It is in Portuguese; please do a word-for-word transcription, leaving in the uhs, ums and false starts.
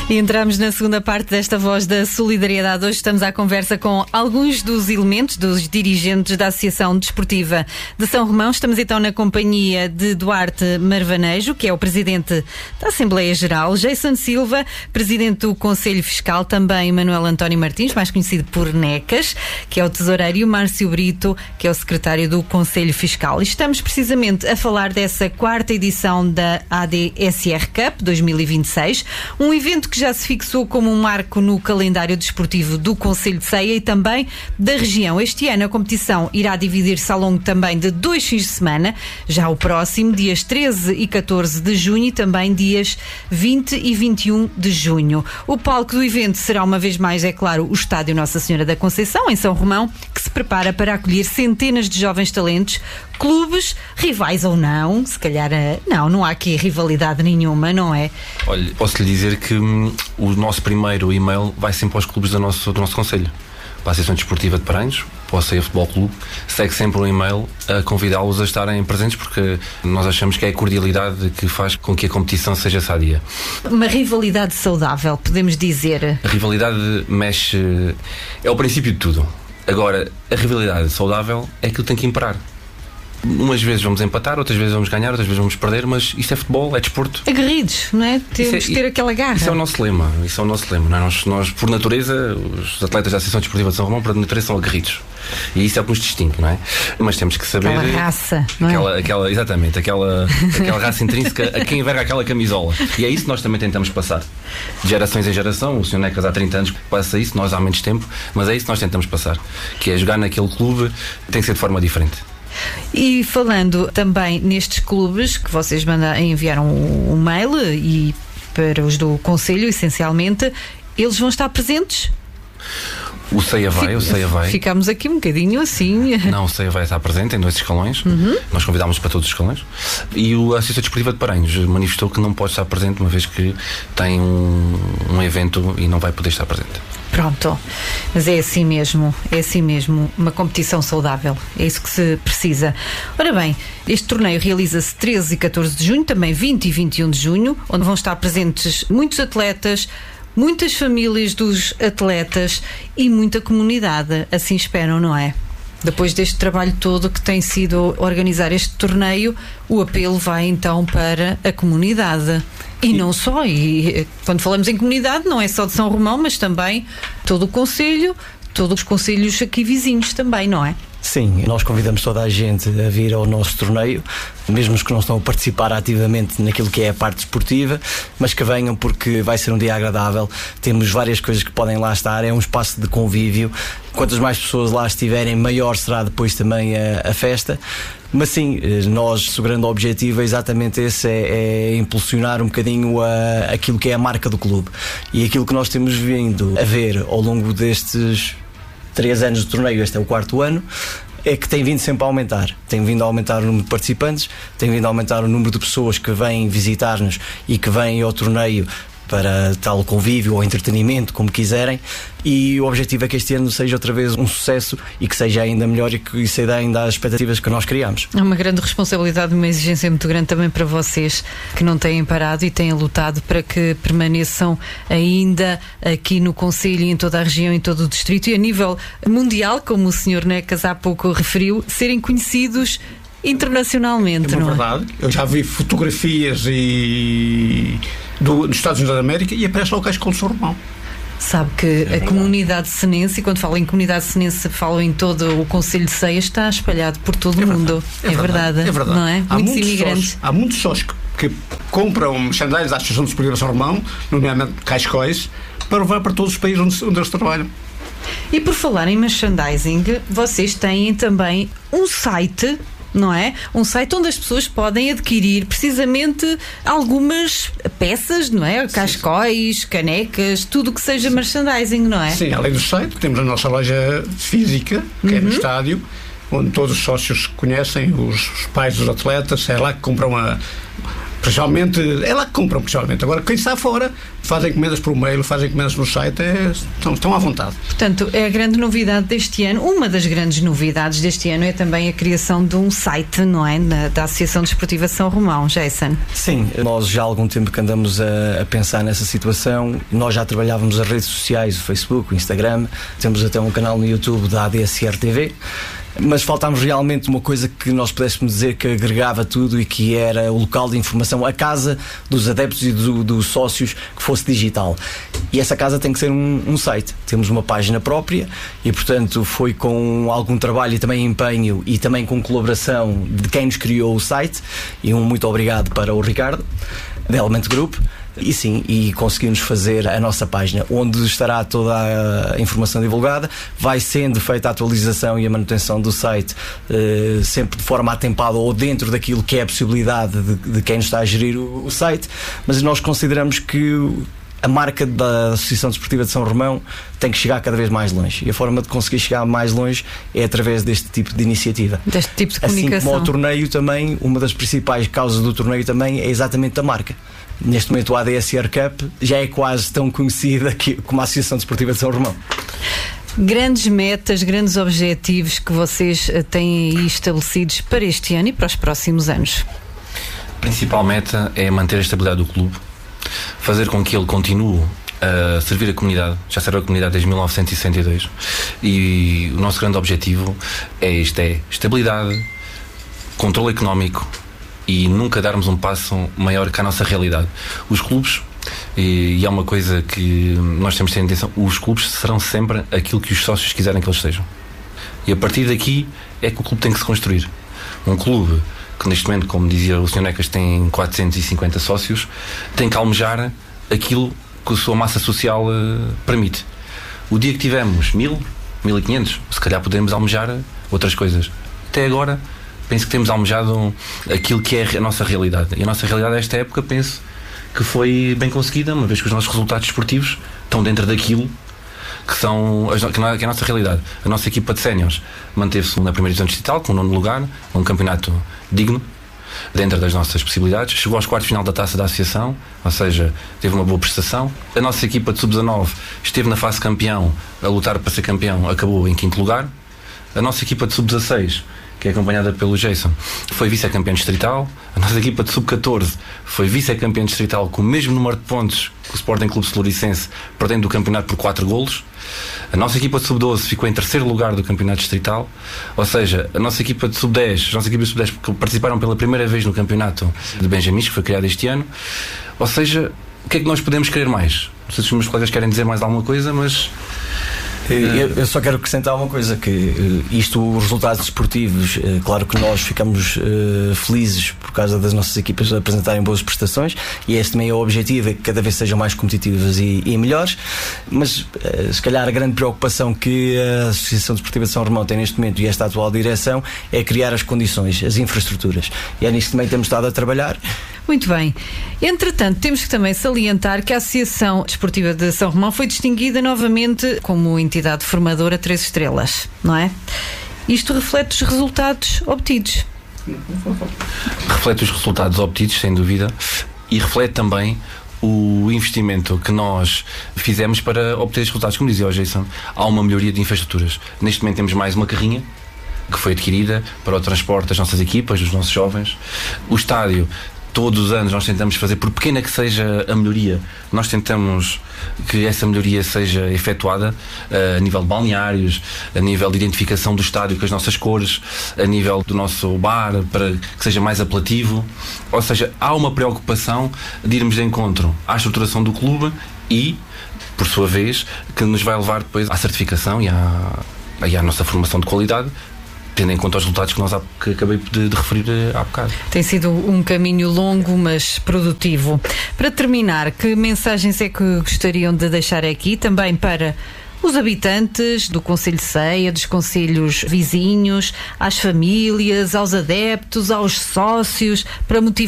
E entramos na segunda parte desta Voz da Solidariedade. Hoje estamos à conversa com alguns dos elementos, dos dirigentes da Associação Desportiva de São Romão. Estamos então na companhia de Duarte Marvanejo, que é o presidente da Assembleia Geral, Jason Silva, presidente do Conselho Fiscal, também Manuel António Martins, mais conhecido por Necas, que é o tesoureiro, e o Márcio Brito, que é o secretário do Conselho Fiscal. E estamos precisamente a falar dessa quarta edição da A D S R Cup dois mil e vinte e seis, um evento que já se fixou como um marco no calendário desportivo do Concelho de Ceia e também da região. Este ano a competição irá dividir-se ao longo também de dois fins de semana, já o próximo, dias treze e catorze de junho e também dias vinte e vinte e um de junho. O palco do evento será uma vez mais, é claro, o Estádio Nossa Senhora da Conceição, em São Romão, que se prepara para acolher centenas de jovens talentos, clubes, rivais ou não, se calhar não, não há aqui rivalidade nenhuma, não é? Olha, posso lhe dizer que hum, o nosso primeiro e-mail vai sempre aos clubes do nosso, do nosso Conselho. Para a Associação Desportiva de Paranhos, para o Ceia Futebol Clube, segue sempre um e-mail a convidá-los a estarem presentes, porque nós achamos que é a cordialidade que faz com que a competição seja sadia. Uma rivalidade saudável, podemos dizer. A rivalidade mexe, é o princípio de tudo. Agora, a rivalidade saudável é aquilo que tem que imperar. Umas vezes vamos empatar, outras vezes vamos ganhar, outras vezes vamos perder, mas isso é futebol, é desporto. Aguerridos, não é? Temos de ter aquela garra. Isso é o nosso lema, isso é o nosso lema, não é? Nós, nós, por natureza, os atletas da Associação Desportiva de São Romão, por natureza, são aguerridos. E isso é o que nos distingue, não é? Mas temos que saber... Aquela raça, não é? Aquela, aquela, exatamente, aquela, aquela raça intrínseca a quem enverga aquela camisola. E é isso que nós também tentamos passar. De gerações em geração, o senhor Necas há trinta anos passa isso, nós há menos tempo, mas é isso que nós tentamos passar. Que é jogar naquele clube, tem que ser de forma diferente. E falando também nestes clubes que vocês mandam, enviaram um mail e para os do Conselho, essencialmente, eles vão estar presentes? O Ceia vai, o Ceia vai. Ficamos aqui um bocadinho assim. Não, o Ceia vai estar presente em dois escalões. Uhum. Nós convidámos para todos os escalões. E o Associação Desportiva de Paranhos manifestou que não pode estar presente, uma vez que tem um, um evento e não vai poder estar presente. Pronto, mas é assim mesmo, é assim mesmo, uma competição saudável, é isso que se precisa. Ora bem, este torneio realiza-se treze e catorze de junho, também vinte e vinte e um de junho, onde vão estar presentes muitos atletas, muitas famílias dos atletas e muita comunidade, assim esperam, não é? Depois deste trabalho todo que tem sido organizar este torneio, o apelo vai então para a comunidade. E não só, e quando falamos em comunidade, não é só de São Romão, mas também todo o Conselho, todos os concelhos aqui vizinhos também, não é? Sim, nós convidamos toda a gente a vir ao nosso torneio, mesmo os que não estão a participar ativamente naquilo que é a parte esportiva, mas que venham porque vai ser um dia agradável. Temos várias coisas que podem lá estar, é um espaço de convívio. Quantas mais pessoas lá estiverem, maior será depois também a, a festa. Mas sim, nós, o grande objetivo é exatamente esse, é, é impulsionar um bocadinho a, aquilo que é a marca do clube. E aquilo que nós temos vindo a ver ao longo destes três anos de torneio, este é o quarto ano, é que tem vindo sempre a aumentar. Tem vindo a aumentar o número de participantes, tem vindo a aumentar o número de pessoas que vêm visitar-nos e que vêm ao torneio para tal convívio ou entretenimento, como quiserem, e o objetivo é que este ano seja outra vez um sucesso e que seja ainda melhor e que isso dê ainda as expectativas que nós criamos. É uma grande responsabilidade, uma exigência muito grande também para vocês que não têm parado e têm lutado para que permaneçam ainda aqui no Concelho e em toda a região, em todo o distrito e a nível mundial, como o senhor Necas há pouco referiu, serem conhecidos internacionalmente. É uma não verdade. É? Eu já vi fotografias e do, dos Estados Unidos da América e aparece lá o Cascol de São Romão. Sabe que é a comunidade senense, e quando falo em comunidade senense, falo em todo o Concelho de Ceia, está espalhado por todo é o mundo. É, é, verdade, verdade, é verdade. Não é? Há muitos, muitos imigrantes. Sós, há muitos sós que, que compram merchandising da Associação Desportiva de São Romão, nomeadamente cascóis, para levar para todos os países onde, onde eles trabalham. E por falar em merchandising, vocês têm também um site, não é? Um site onde as pessoas podem adquirir precisamente algumas peças, não é? Cascóis, canecas, tudo o que seja merchandising, não é? Sim, além do site, temos a nossa loja física, que uhum. é no estádio, onde todos os sócios conhecem, os pais dos atletas, é lá que compram a, Principalmente, é lá que compram, principalmente. Agora, quem está fora, fazem encomendas por mail, fazem encomendas no site, é, estão, estão à vontade. Portanto, é a grande novidade deste ano. Uma das grandes novidades deste ano é também a criação de um site, não é? Na, da Associação Desportiva São Romão. Jason. Sim, nós já há algum tempo que andamos a, a pensar nessa situação. Nós já trabalhávamos as redes sociais, o Facebook, o Instagram, temos até um canal no YouTube da A D S R T V. Mas faltámos realmente uma coisa que nós pudéssemos dizer que agregava tudo e que era o local de informação, a casa dos adeptos e do, dos sócios, que fosse digital. E essa casa tem que ser um, um site. Temos uma página própria e, portanto, foi com algum trabalho e também empenho e também com colaboração de quem nos criou o site. E um muito obrigado para o Ricardo, da Element Group. E sim, e conseguimos fazer a nossa página, onde estará toda a informação divulgada. Vai sendo feita a atualização e a manutenção do site eh, sempre de forma atempada ou dentro daquilo que é a possibilidade de, de quem nos está a gerir o, o site. Mas nós consideramos que a marca da Associação Desportiva de São Romão tem que chegar cada vez mais longe, e a forma de conseguir chegar mais longe é através deste tipo de iniciativa, deste tipo de comunicação. Assim como o torneio também, uma das principais causas do torneio também é exatamente a marca. Neste momento o A D S R Cup já é quase tão conhecida que, como a Associação Desportiva de São Romão. Grandes metas, grandes objetivos que vocês têm aí estabelecidos para este ano e para os próximos anos? A principal meta é manter a estabilidade do clube, fazer com que ele continue a servir a comunidade. Já serve a comunidade desde mil novecentos e sessenta e dois e o nosso grande objetivo é este, é estabilidade, controle económico e nunca darmos um passo maior que a nossa realidade. Os clubes, e, e é uma coisa que nós temos de ter atenção, os clubes serão sempre aquilo que os sócios quiserem que eles sejam. E a partir daqui é que o clube tem que se construir. Um clube que neste momento, como dizia o senhor Necas, tem quatrocentos e cinquenta sócios, tem que almejar aquilo que a sua massa social uh, permite. O dia que tivermos mil, mil e quinhentos, se calhar podemos almejar outras coisas. Até agora penso que temos almejado aquilo que é a nossa realidade. E a nossa realidade nesta época, penso que foi bem conseguida, uma vez que os nossos resultados esportivos estão dentro daquilo que, são, que é a nossa realidade. A nossa equipa de séniores manteve-se na primeira divisão distrital, com o nono lugar, um campeonato digno, dentro das nossas possibilidades. Chegou aos quartos de final da Taça da Associação, ou seja, teve uma boa prestação. A nossa equipa de sub dezanove esteve na fase campeão, a lutar para ser campeão, acabou em quinto lugar. A nossa equipa de sub dezasseis, que é acompanhada pelo Jason, foi vice-campeão distrital. A nossa equipa de sub catorze foi vice-campeão distrital com o mesmo número de pontos que o Sporting Clube Celuricense, perdendo o campeonato por quatro golos. A nossa equipa de sub doze ficou em terceiro lugar do campeonato distrital. Ou seja, a nossa equipa de sub dez, as nossas equipas de sub dez que participaram pela primeira vez no campeonato de Benjamins, que foi criado este ano. Ou seja, o que é que nós podemos querer mais? Não sei se os meus colegas querem dizer mais alguma coisa, mas... Eu, eu só quero acrescentar uma coisa, que isto, os resultados desportivos, claro que nós ficamos uh, felizes por causa das nossas equipas apresentarem boas prestações, e este também é o objetivo, é que cada vez sejam mais competitivas e, e melhores, mas uh, se calhar a grande preocupação que a Associação Desportiva de São Romão tem neste momento, e esta atual direção, é criar as condições, as infraestruturas, e é nisto que também temos estado a trabalhar. Muito bem. Entretanto, temos que também salientar que a Associação Desportiva de São Romão foi distinguida novamente como entidade formadora três estrelas, não é? Isto reflete os resultados obtidos. Reflete os resultados obtidos, sem dúvida, e reflete também o investimento que nós fizemos para obter os resultados. Como dizia o Jason, há uma melhoria de infraestruturas. Neste momento temos mais uma carrinha que foi adquirida para o transporte das nossas equipas, dos nossos jovens. O estádio, todos os anos nós tentamos fazer, por pequena que seja a melhoria, nós tentamos que essa melhoria seja efetuada uh, a nível de balneários, a nível de identificação do estádio com as nossas cores, a nível do nosso bar, para que seja mais apelativo. Ou seja, há uma preocupação de irmos de encontro à estruturação do clube e, por sua vez, que nos vai levar depois à certificação e à, e à nossa formação de qualidade, tendo em conta os resultados que nós há, que acabei de, de referir há bocado. Tem sido um caminho longo, mas produtivo. Para terminar, que mensagens é que gostariam de deixar aqui também para os habitantes do Concelho de Ceia, dos concelhos vizinhos, às famílias, aos adeptos, aos sócios, para motivar